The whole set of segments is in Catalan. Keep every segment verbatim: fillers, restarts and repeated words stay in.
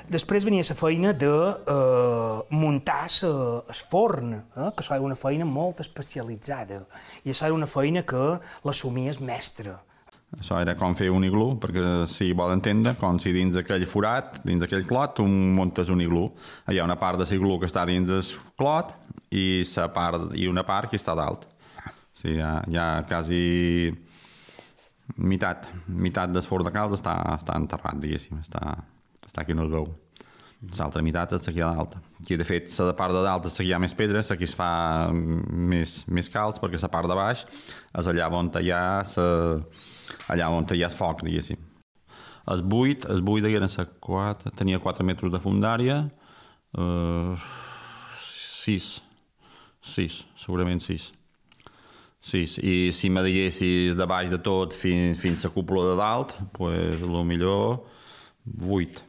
Després venia la feina de eh, muntar el forn, eh, que això era una feina molt especialitzada. I això era una feina que l'assumia el mestre. Això era com fer un iglú, perquè si vol entendre, com si dins d'aquell forat, dins d'aquell clot, tu muntes un iglú. Hi ha una part de l'iglú que està dins del clot i, la part, i una part que està dalt. O sigui, hi ha, hi ha quasi meitat, meitat del forn de calç està, està enterrat, diguéssim, està, està aquí on el veu. L'altra meitat és aquí a dalt. Aquí, de fet, la part de dalt és aquí hi ha més pedres, aquí es fa més, més calç, perquè la part de baix és allà on hi ha la... allà on hi ha foc, diguéssim. El buit, el buit eren quatre, tenia quatre metres de fundària, eh, sis, sis, segurament sis. Sis, i si me diguessis de baix de tot fins, fins a la cúpula de dalt, pues, el millor vuit.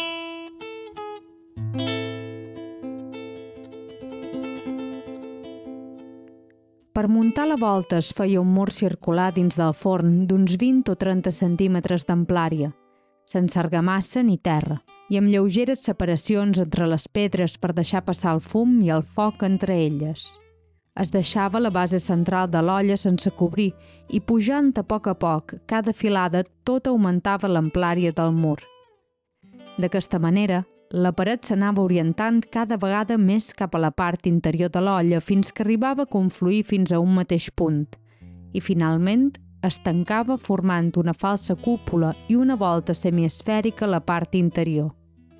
Per muntar la volta es feia un mur circular dins del forn d'uns vint o trenta centímetres d'amplària, sense argamassa ni terra, i amb lleugeres separacions entre les pedres per deixar passar el fum i el foc entre elles. Es deixava la base central de l'olla sense cobrir i pujant a poc a poc, cada filada tot augmentava l'amplària del mur. D'aquesta manera, la paret s'anava orientant cada vegada més cap a la part interior de l'olla fins que arribava a confluir fins a un mateix punt i, finalment, es tancava formant una falsa cúpula i una volta semiesfèrica a la part interior.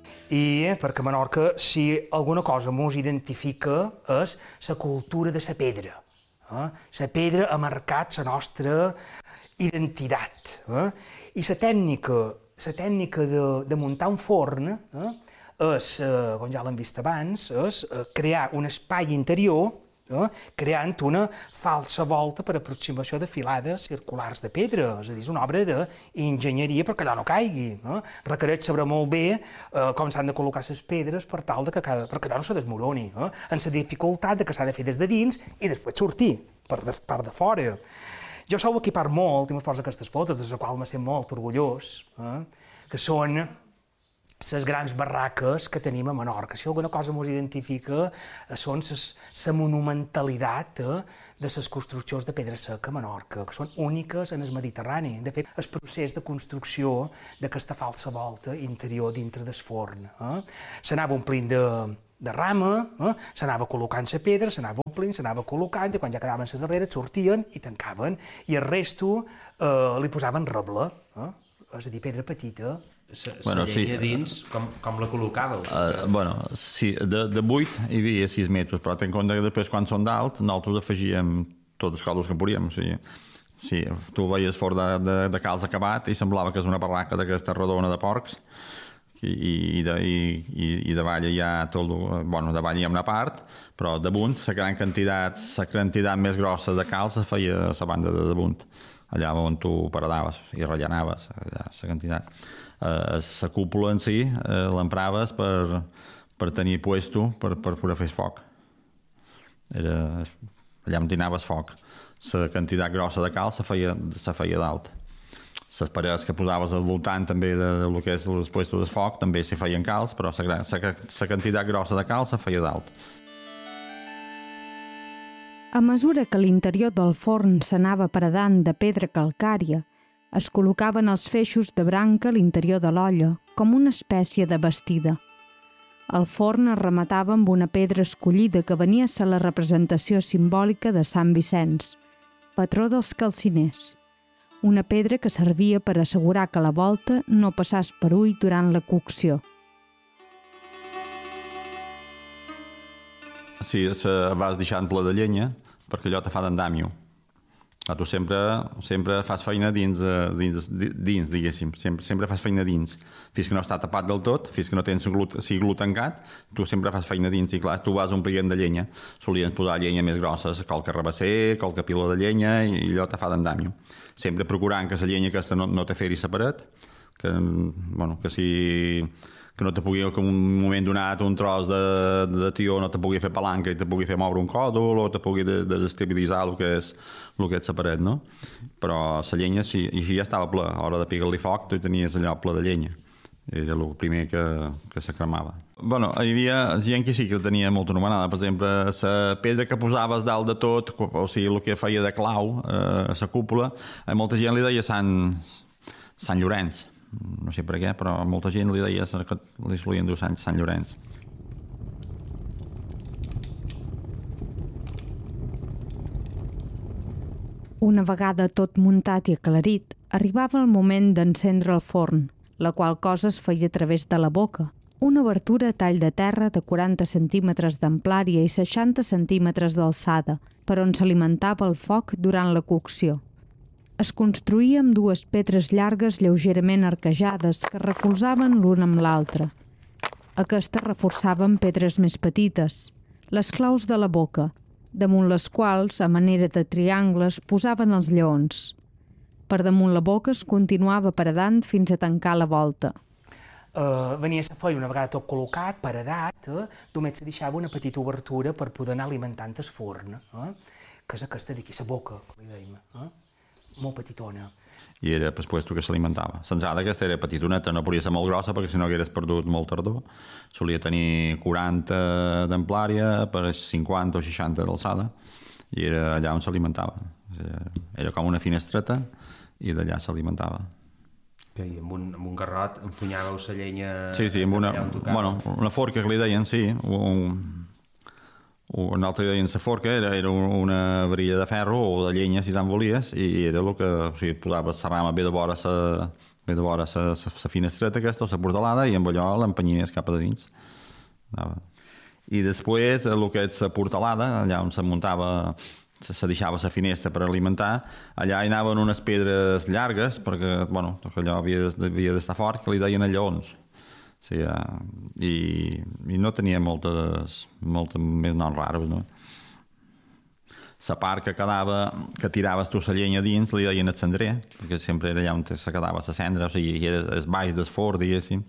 I perquè a Menorca, si alguna cosa mos identifica, és la cultura de la pedra. Eh? La pedra ha marcat la nostra identitat. Eh? I la tècnica, la tècnica de, de muntar un forn, eh? és, eh, com ja l'hem vist abans, és eh, crear un espai interior, eh, creant una falsa volta per aproximació de filades circulars de pedra. És a dir, és una obra d'enginyeria perquè allò no caigui. Eh? Requereix saber molt bé eh, com s'han de col·locar les pedres per tal de que cada, perquè allò no se desmoroni. Eh? En la dificultat de que s'ha de fer des de dins i després sortir per de, per de fora. Jo sou equipar molt, i m'ho poso aquestes fotos, de les quals me sent molt orgullós, eh? que són les grans barraques que tenim a Menorca. Si alguna cosa ens identifica són la monumentalitat eh, de les construccions de pedra seca a Menorca, que són úniques en el Mediterrani. De fet, el procés de construcció d'aquesta falsa volta interior dintre del forn. Eh? S'anava omplint de, de rama, eh? s'anava col·locant la pedra, s'anava omplint, s'anava col·locant, i quan ja quedaven les darreres sortien i tancaven, i el resto eh, li posaven reble, eh? És a dir, pedra petita. La Bueno, llenya sí. dins, com, com la col·locàveu? Uh, bueno, sí, de, de vuit hi havia sis metres, però ten compte que després quan són d'alt nosaltres afegíem totes les coses que podíem. O sigui, sí, tu veies fort de, de, de calç acabat i semblava que és una barraca d'aquesta rodona de porcs i, i, de, i, i davall hi ha tot, bueno, davall hi ha una part, però damunt la gran quantitat, la quantitat més grossa de calç es feia a la banda de damunt, allà on tu paradaves i rellenaves allà, la quantitat. Eh, la cúpula en si eh, l'empraves per, per tenir puesto per, per poder fer foc. Era, allà on tinaves foc. La quantitat grossa de calç se feia, se feia dalt. Les parets que posaves al voltant també de, de lo que és els puestos de foc també s'hi feien calç, però la, la, la quantitat grossa de calç se feia dalt. A mesura que l'interior del forn s'anava paredant de pedra calcària, es col·locaven els feixos de branca a l'interior de l'olla, com una espècie de bastida. El forn es rematava amb una pedra escollida que venia a ser la representació simbòlica de Sant Vicenç, patró dels calciners. Una pedra que servia per assegurar que la volta no passàs per ull durant la cocció. Sí, vas deixant pla de llenya perquè allò te fa d'andàmio. Tu sempre, sempre fas feina dins, dins, dins diguéssim, sempre, sempre fas feina dins. Fins que no està tapat del tot, fins que no tens el glut, si glut tancat, tu sempre fas feina dins. I clar, tu vas omplint de llenya. Solien posar llenya més grossa, qualque rabasser, qualque pila de llenya, i allò te fa d'andàmio. Sempre procurant que la llenya aquesta no, no te feri la paret, que, bueno, que si... que no te pugui, que en un moment donat un tros de, de tió no te pugui fer palanca i te pugui fer moure un còdol o te pugui desestabilitzar el que és, el que és la paret, no? Però la llenya, sí, i així ja estava ple. A l'hora de picar-li foc, tu tenies allò ple de llenya. Era el primer que, que se cremava. Bueno, hi havia gent que sí que tenia molt anomenada. Per exemple, la pedra que posaves dalt de tot, o sigui, el que feia de clau eh, a la cúpula, a molta gent li deia Sant, Sant Llorenç. No sé per què, però a molta gent li deia que li solien dir Sant, Sant Llorenç. Una vegada tot muntat i aclarit, arribava el moment d'encendre el forn, la qual cosa es feia a través de la boca, una obertura a tall de terra de quaranta centímetres d'amplària i seixanta centímetres d'alçada, per on s'alimentava el foc durant la cocció. Es construïa amb dues pedres llargues lleugerament arquejades que recolzaven l'una amb l'altra. Aquestes reforçaven pedres més petites, les claus de la boca, damunt les quals, a manera de triangles, posaven els lleons. Per damunt la boca es continuava paredant fins a tancar la volta. Uh, venia la feina una vegada tot col·locat, paredat, eh? Només se deixava una petita obertura per poder anar alimentant el forn, eh? Que és aquesta d'aquí, la boca, que li dèiem, eh? Molt petitona. I era el puesto que s'alimentava. L'entrada aquesta era petitoneta, no podia ser molt grossa perquè si no hagués perdut molt tardor. Solia tenir quaranta d'amplària per cinquanta o seixanta d'alçada i era allà on s'alimentava. Era com una finestreta i d'allà s'alimentava. Okay, amb, un, amb un garrot enfunyàveu la llenya... Sí, sí, amb una, bueno, una forca que li deien, sí. Un, un altre deien la forca, era, era una varilla de ferro o de llenya, si tant volies, i era el que, o sigui, posaves la rama bé de vora la bé de vora la finestreta aquesta, o la portalada, i amb allò l'empenyies cap a dins. Anava. I després, el que és la portalada, allà on se muntava... se deixava la finestra per alimentar, allà hi anaven unes pedres llargues, perquè, bueno, allò havia, havia d'estar fort, que li deien lleons. O sigui, i, i no tenia moltes, moltes més noms raros, no? La part que quedava, que tiraves tu la llenya dins, li deien el cendrer, perquè sempre era allà on se quedava la cendra, o sigui, era el baix del forn, diguéssim.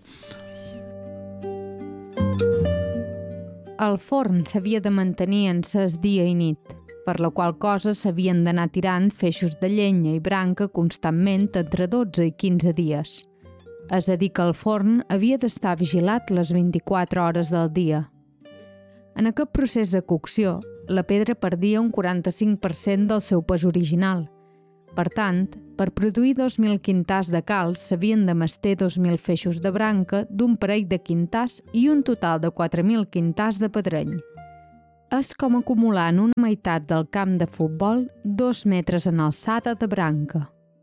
El forn s'havia de mantenir encès dia i nit, per la qual cosa s'havien d'anar tirant feixos de llenya i branca constantment entre dotze i quinze dies. És a dir que el forn havia d'estar vigilat les vint-i-quatre hores del dia. En aquest procés de cocció, la pedra perdia un quaranta-cinc per cent del seu pes original. Per tant, per produir dos mil quintars de calç s'havien de mestir dos mil feixos de branca d'un parell de quintars i un total de quatre mil quintars de pedreny. És com acumular en una meitat del camp de futbol dos metres en alçada de branca.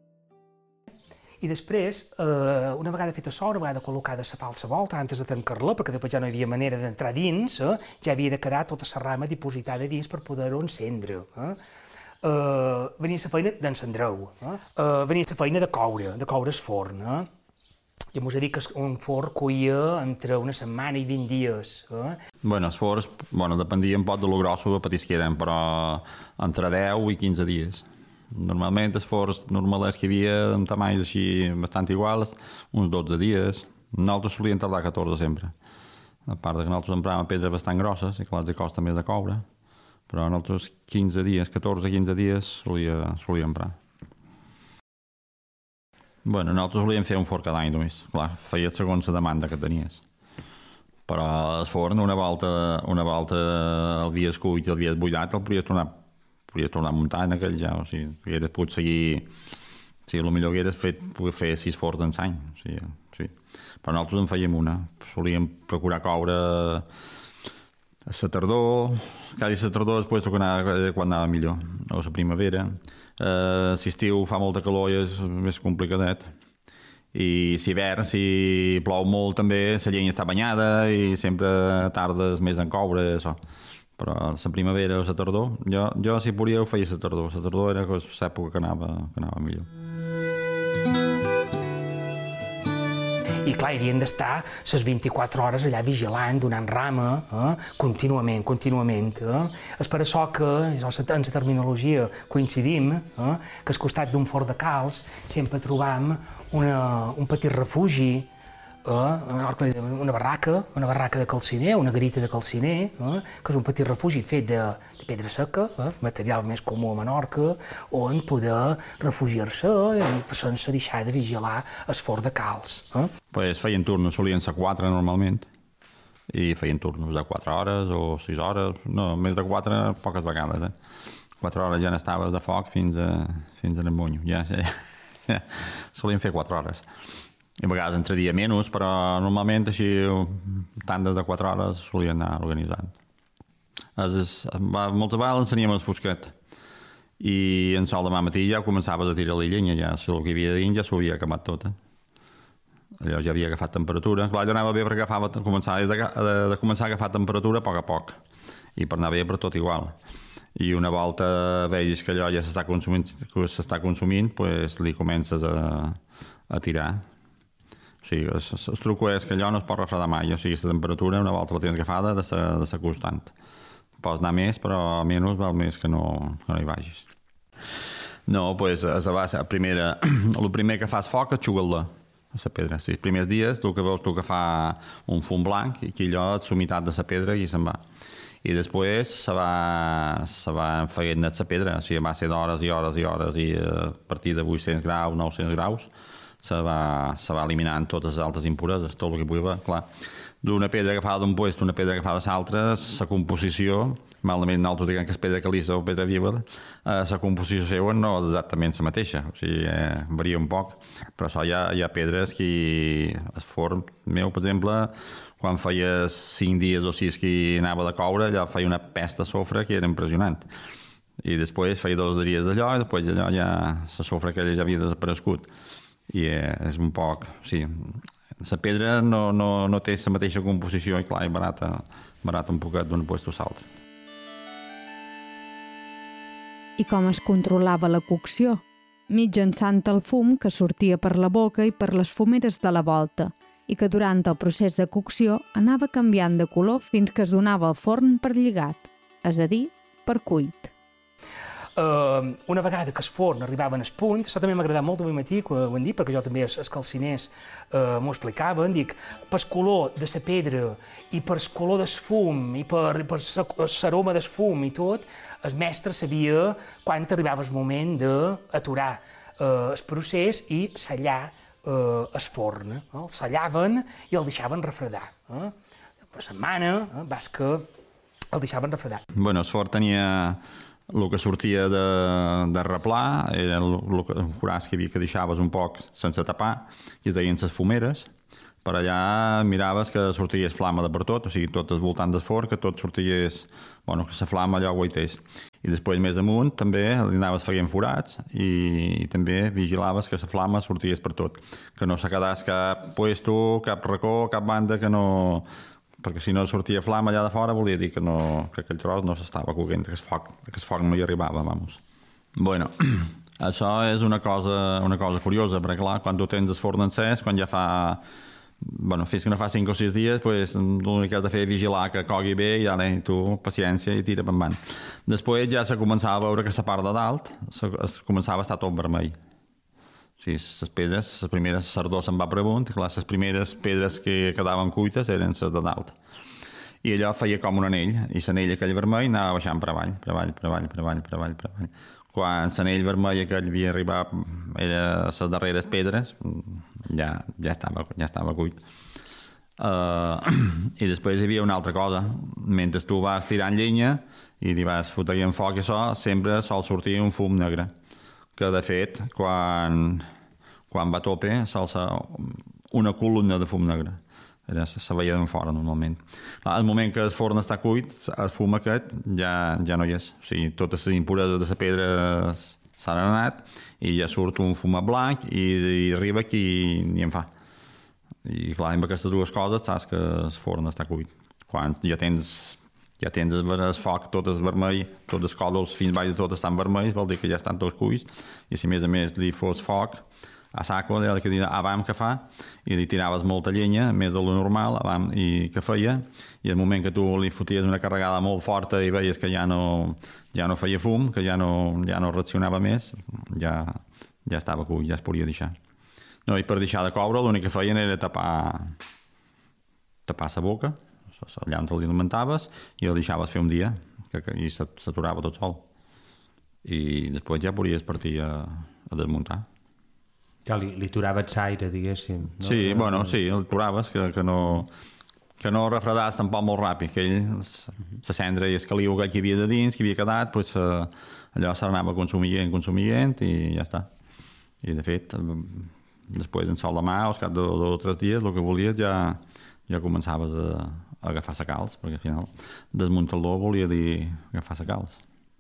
I després, eh, una vegada feta això, una vegada col·locada la falsa volta, antes de tancar-la, perquè després ja no hi havia manera d'entrar dins, eh, ja havia de quedar tota la rama dipositada dins per poder-ho encendre. Eh. Eh, venia la feina d'encendreu, eh. Eh, venia la feina de coure, de coure el forn. Eh. I mos ha dit que un forn cuia entre una setmana i vint dies. Eh? Bueno, els forns, bueno, dependia un poc de lo grosso o petits que eren, però entre deu i quinze dies. Normalment els forns normals que hi havia amb tamanys així bastant iguals, uns dotze dies. Nosaltres solien tardar catorze sempre. A part que nosaltres empràvem pedres bastant grosses i que les costa més de coure, però nosaltres quinze dies, catorze a quinze dies solia, solia emprar. Bueno, nosaltres volíem fer un forn cada any només. Clar, feies segons la demanda que tenies. Però el forn, una volta, una volta el havies cuit i el havies buidat, el podies tornar, podies tornar a muntar en aquell ja. O sigui, hagués pogut seguir... O sigui, el millor hagués fet poder fer sis forns en l'any. O sigui, sí. Però nosaltres en fèiem una. Solíem procurar coure a la tardor, quasi a la tardor després quan anava, quan anava millor, o a la primavera. Uh, si estiu fa molta calor i és més complicadet, i si hivern, si plou molt també, la llenya està banyada i sempre tardes més en coure, això. Però la primavera o la tardor, jo, jo si podia ho feia la tardor, la tardor era l'època que anava, que anava millor. I clar, hi havien d'estar les vint-i-quatre hores allà vigilant, donant rama, eh? contínuament, contínuament. Eh? És per això que, en la terminologia coincidim, eh? que al costat d'un forn de calç sempre trobam una, un petit refugi eh, una barraca, una barraca de calciner, una garita de calciner, eh, que és un petit refugi fet de, de pedra seca, eh, material més comú a Menorca, on poder refugiar-se eh, sense deixar de vigilar el forn de calç. Eh. Pues feien turnos, solien ser quatre normalment, i feien turnos de quatre hores o sis hores, no, més de quatre poques vegades, eh? Quatre hores ja n'estaves de foc fins a, fins a l'embonyo, ja, ja, ja, solien fer quatre hores. I a vegades entre dia menys, però normalment així tantes de quatre hores solien anar organitzant. Es, es, moltes vegades ens teníem el fosquet i en sol demà matí ja començaves a tirar-li llenya, ja el que hi havia dins ja s'ho havia acabat tot. Eh? Allò ja havia agafat temperatura. Clar, allò anava bé perquè agafava, començava, de, de, de començar a agafar temperatura a poc a poc i per anar bé per tot igual. I una volta veus que allò ja s'està consumint, s'està consumint, pues li comences a, a tirar. O sigui, el, el truc és que allò no es pot refredar mai, o sigui, la temperatura una volta la tens agafada de ser, de ser constant. Pots anar més, però menys val més que no, que no hi vagis. No, doncs, pues, a base, a primera, el primer que fas foc és xugar-la, a la pedra. Sí, els primers dies, el que veus tu que fa un fum blanc i que allò és l'humitat de la pedra i se'n va. I després se va, se va enfeguent net la pedra, o sigui, va ser d'hores i hores i hores i a partir de vuit-cents graus, nou-cents graus, se va, se va eliminant totes les altres impureses, tot el que pugui haver, clar. D'una pedra agafada d'un puesto, una pedra agafada de l'altra, la composició, malament nosaltres diguem que és pedra caliza o pedra viva, la eh, composició seva no és exactament la mateixa, o sigui, eh, varia un poc, però això hi ha, hi ha pedres que el forn meu, per exemple, quan feia cinc dies o sis que anava de coure, allò feia una pesta de sofre que era impressionant. I després feia dos dies d'allò i després allò ja, la sofre aquella ja havia desaparegut. I és un poc, o sigui, la pedra no, no, no té la mateixa composició i clar, i barata, barata un poquet d'un puesto a l'altre. I com es controlava la cocció? Mitjançant el fum que sortia per la boca i per les fumeres de la volta i que durant el procés de cocció anava canviant de color fins que es donava el forn per lligat, és a dir, per cuit. Uh, una vegada que el forn arribava en el punt, això també m'ha agradat molt avui matí, que ho han dit, perquè jo també els calciners uh, m'ho explicaven, dic, per el color de la pedra i per el color del fum i per, per l'aroma del fum i tot, el mestre sabia quan arribava el moment d'aturar uh, el procés i sellar uh, el forn. Eh? El sellaven i el deixaven refredar. Eh? Per setmana, eh, vas que el deixaven refredar. Bueno, el forn tenia el que sortia de, de replà, era el, el foràs que hi havia que deixaves un poc sense tapar, i es deien les fumeres. Per allà miraves que sorties flama de per tot, o sigui, tot el voltant del forn, que tot sorties, bueno, que la flama allò guaités. I després més amunt també li anaves feient forats i, i també vigilaves que la flama sorties per tot, que no se quedés cap puesto, cap racó, cap banda que no... perquè si no sortia flama allà de fora volia dir que, no, que aquell tros no s'estava coguent, que el foc, que el foc no hi arribava, vamos. Bueno, això és una cosa, una cosa curiosa, perquè clar, quan tu tens el forn encès, quan ja fa... Bueno, fins que no fa cinc o sis dies, pues, l'únic que has de fer és vigilar que cogui bé i ara tu, paciència, i tira per van. Després ja se començava a veure que la part de dalt es començava a estar tot vermell. O sigui, les pedres, les primeres sardor se'n va per amunt, clar, les primeres pedres que quedaven cuites eren les de dalt. I allò feia com un anell, i l'anell aquell vermell anava baixant per avall, per avall, per avall, per avall, per avall, per avall. Quan l'anell vermell aquell havia arribat, era les darreres pedres, ja, ja, estava, ja estava cuit. Uh, I després hi havia una altra cosa. Mentre tu vas tirant llenya i li vas fotent foc i això, sempre sol sortir un fum negre, que de fet, quan, quan va a tope, sol ser una columna de fum negre. Era, se veia d'en fora, normalment. Al moment que el forn està cuit, el fum aquest ja, ja no hi és. O sigui, totes les impureses de la pedra s'han anat i ja surt un fumat blanc i, i arriba aquí ni en fa. I clar, amb aquestes dues coses saps que el forn està cuit. Quan ja tens... ja tens el, el foc, tot és vermell, tots els còdols fins baix de tot estan vermells, vol dir que ja estan tots cuits, i si més a més li fos foc a saco, allò que dirà abans que fa, i li tiraves molta llenya, més de lo normal, abans, i que feia, i al moment que tu li foties una carregada molt forta i veies que ja no, ja no feia fum, que ja no, ja no reaccionava més, ja, ja estava cuit, ja es podia deixar. No, i per deixar de coure l'únic que feien era tapar tapar la boca, allà on te l'alimentaves, i el deixaves fer un dia, que, que i s'aturava tot sol. I després ja podries partir a, a desmuntar. Ja, li, li turaves l'aire, diguéssim. No? Sí, bueno, sí, el turaves, que, que no que no refredàs tampoc molt ràpid, que ell, la cendra i el caliu que hi havia de dins, que havia quedat, pues, eh, allò s'anava consumint, consumint, i ja està. I, de fet, després en sol de mà, al cap de dos o tres dies, el que volies ja, ja començaves a, a agafar la calç, perquè al final desmuntar-lo volia dir agafar la calç.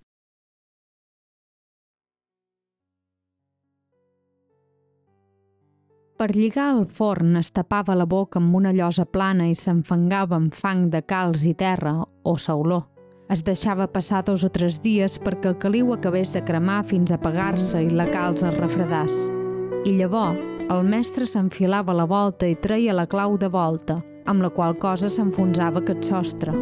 Per lligar el forn es tapava la boca amb una llosa plana i s'enfangava amb fang de calç i terra o sauló. Es deixava passar dos o tres dies perquè el caliu acabés de cremar fins a apagar-se i la calç es refredàs. I llavors el mestre s'enfilava la volta i treia la clau de volta, amb la qual cosa s'enfonsava aquest sostre.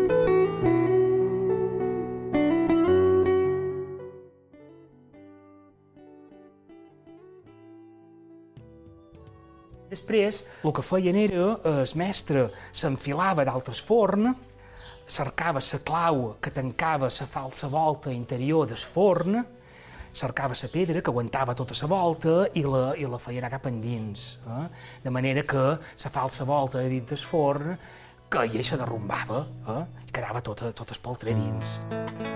Després, el que feien era, el mestre s'enfilava d'altres forn, cercava la clau que tancava la falsa volta interior del forn, cercava la pedra que aguantava tota la volta i la, i la feia anar cap endins. Eh? De manera que la falsa volta de dins del forn caia i se derrumbava, eh? I quedava tot, tot espoltre dins.